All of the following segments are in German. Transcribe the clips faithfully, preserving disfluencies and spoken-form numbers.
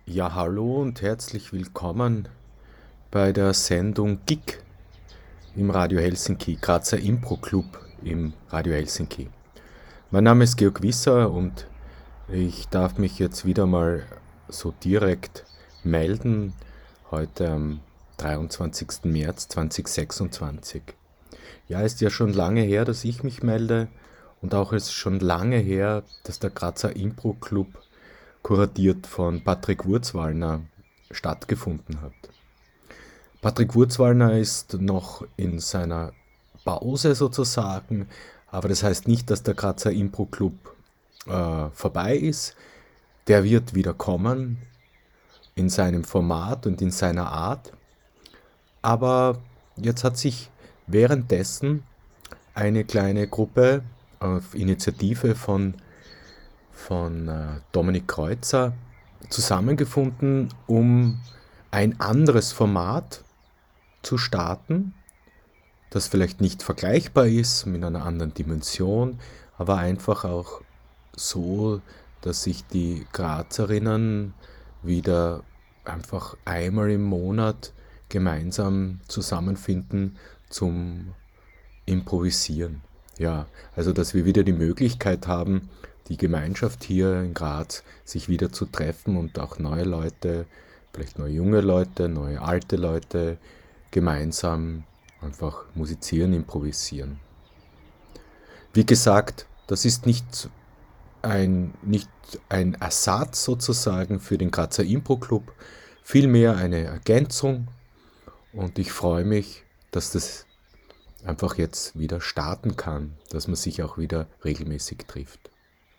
Ja, hallo und herzlich willkommen bei der Sendung Gig im Radio Helsinki, Grazer Impro Club im Radio Helsinki. Mein Name ist Georg Wisser und ich darf mich jetzt wieder mal so direkt melden, heute am dreiundzwanzigsten März zweitausendsechsundzwanzig. Ja, ist ja schon lange her, dass ich mich melde und auch ist schon lange her, dass der Grazer Impro Club, kuratiert von Patrick Wurzwallner, stattgefunden hat. Patrick Wurzwallner ist noch in seiner Pause sozusagen, aber das heißt nicht, dass der Grazer Impro Club äh, vorbei ist. Der wird wieder kommen in seinem Format und in seiner Art. Aber jetzt hat sich währenddessen eine kleine Gruppe auf Initiative von, von äh, Dominik Kreuzer zusammengefunden, um ein anderes Format zu starten, das vielleicht nicht vergleichbar ist mit einer anderen Dimension, aber einfach auch so, dass sich die Grazerinnen wieder einfach einmal im Monat gemeinsam zusammenfinden zum Improvisieren. Ja, also dass wir wieder die Möglichkeit haben, die Gemeinschaft hier in Graz sich wieder zu treffen und auch neue Leute, vielleicht neue junge Leute, neue alte Leute, gemeinsam einfach musizieren, improvisieren. Wie gesagt, das ist nicht ein, nicht ein Ersatz sozusagen für den Grazer Impro Club, vielmehr eine Ergänzung, und ich freue mich, dass das einfach jetzt wieder starten kann, dass man sich auch wieder regelmäßig trifft.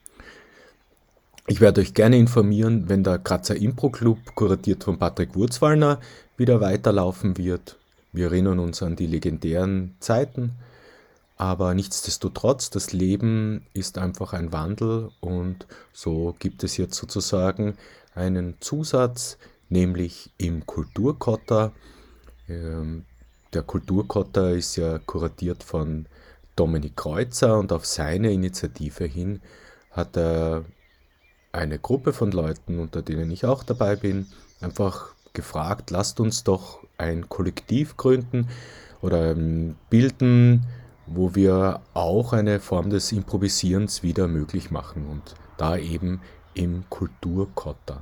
Ich werde euch gerne informieren, wenn der Grazer Impro Club, kuratiert von Patrick Wurzwallner, wieder weiterlaufen wird. Wir erinnern uns an die legendären Zeiten, aber nichtsdestotrotz, das Leben ist einfach ein Wandel, und so gibt es jetzt sozusagen einen Zusatz, nämlich im Kulturkotter. Ähm, Der Kulturkotter ist ja kuratiert von Dominik Kreuzer, und auf seine Initiative hin hat er eine Gruppe von Leuten, unter denen ich auch dabei bin, einfach gefragt: lasst uns doch ein Kollektiv gründen oder ähm, bilden, wo wir auch eine Form des Improvisierens wieder möglich machen, und da eben im Kulturkotter.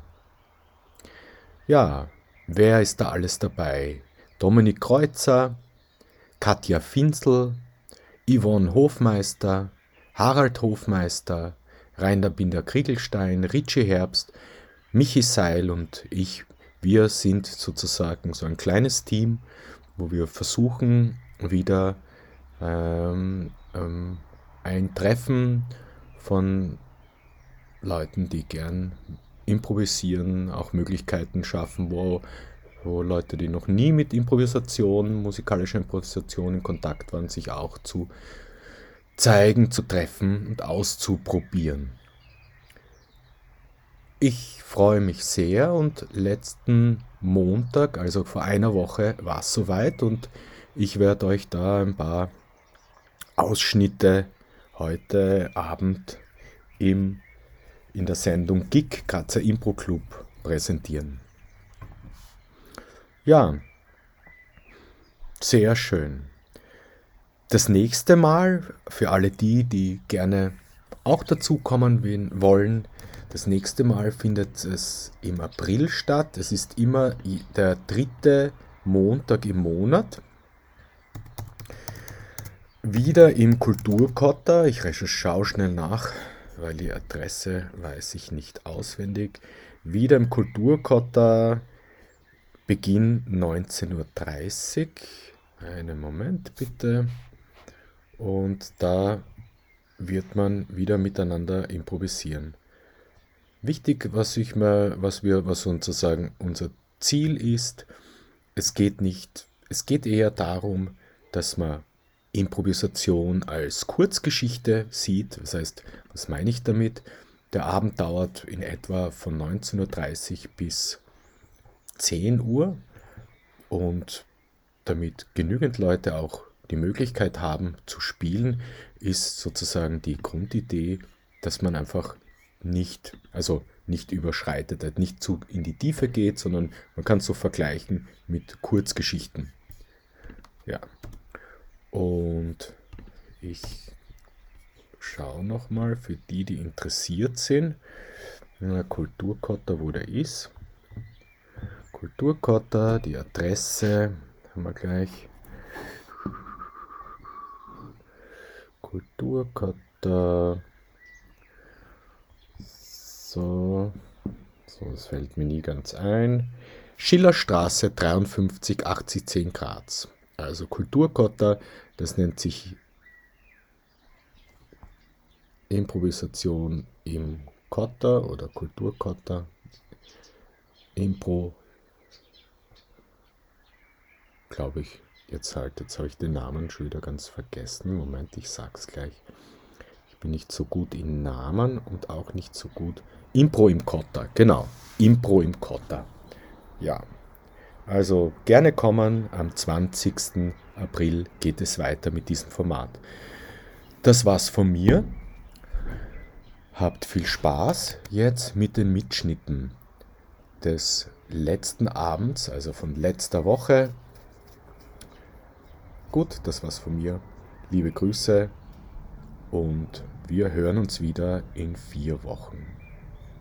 Ja, wer ist da alles dabei? Dominik Kreuzer, Katja Finzel, Yvonne Hofmeister, Harald Hofmeister, Rainer Binder-Kriegelstein, Richie Herbst, Michi Seil und ich. Wir sind sozusagen so ein kleines Team, wo wir versuchen, wieder ähm, ähm, ein Treffen von Leuten, die gern improvisieren, auch Möglichkeiten schaffen, wo, wo Leute, die noch nie mit Improvisation, musikalischer Improvisation in Kontakt waren, sich auch zu zeigen, zu treffen und auszuprobieren. Ich freue mich sehr, und letzten Montag, also vor einer Woche, war es soweit, und ich werde euch da ein paar Ausschnitte heute Abend im, in der Sendung Gig Grazer Impro Club präsentieren. Ja, sehr schön. Das nächste Mal, für alle die, die gerne auch dazukommen wollen, das nächste Mal findet es im April statt. Es ist immer der dritte Montag im Monat. Wieder im Kulturkotter. Ich schaue schnell nach, weil die Adresse weiß ich nicht auswendig. Wieder im Kulturkotter, Beginn neunzehn Uhr dreißig. Einen Moment bitte. Und da wird man wieder miteinander improvisieren. Wichtig, was ich mir, was wir, was sozusagen unser Ziel ist, es geht nicht, es geht eher darum, dass man Improvisation als Kurzgeschichte sieht. Das heißt, was meine ich damit? Der Abend dauert in etwa von neunzehn Uhr dreißig bis zehn Uhr, und damit genügend Leute auch die Möglichkeit haben zu spielen, ist sozusagen die Grundidee, dass man einfach nicht, also nicht überschreitet, halt nicht zu in die Tiefe geht, sondern man kann es so vergleichen mit Kurzgeschichten. Ja, und ich schaue nochmal für die, die interessiert sind. Kulturkotter, wo der ist. Kulturkotter, die Adresse haben wir gleich. Kulturkotter. So, so, das fällt mir nie ganz ein. Schillerstraße dreiundfünfzig achtzig zehn Graz. Also Kulturkotter, das nennt sich Improvisation im Kotter oder Kulturkotter. Impro, glaube ich, jetzt halt, jetzt habe ich den Namen schon wieder ganz vergessen. Moment, ich sag's gleich. Ich bin nicht so gut in Namen und auch nicht so gut. Impro im Kotter, genau. Impro im Kotter. Ja, also gerne kommen. Am zwanzigsten April geht es weiter mit diesem Format. Das war's von mir. Habt viel Spaß jetzt mit den Mitschnitten des letzten Abends, also von letzter Woche. Gut, das war's von mir. Liebe Grüße und wir hören uns wieder in vier Wochen.